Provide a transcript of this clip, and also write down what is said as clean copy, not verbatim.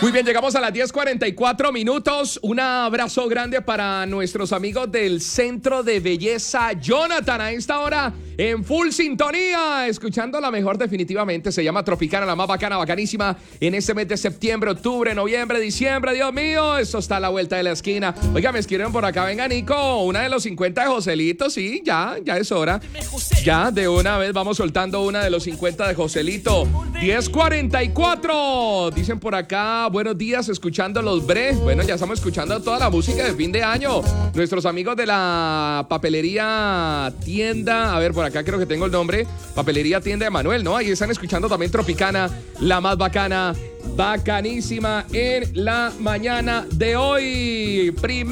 Muy bien, llegamos a las 10:44 minutos. Un abrazo grande para nuestros amigos del Centro de Belleza Jonathan. A esta hora, en full sintonía, escuchando la mejor definitivamente. Se llama Tropicana, la más bacana, bacanísima. En este mes de septiembre, octubre, noviembre, diciembre. Dios mío, esto está a la vuelta de la esquina. Oiga, me escriben por acá. Venga, Nico, una de los 50 de Joselito. Sí, ya es hora. Ya, de una vez vamos soltando una de los 50 de Joselito. 10:44. Dicen por acá, buenos días, escuchando los Bre. Bueno, ya estamos escuchando toda la música de fin de año. Nuestros amigos de la papelería tienda, a ver, por acá creo que tengo el nombre, papelería tienda de Manuel, ¿no? Ahí están escuchando también Tropicana, la más bacana, bacanísima en la mañana de hoy.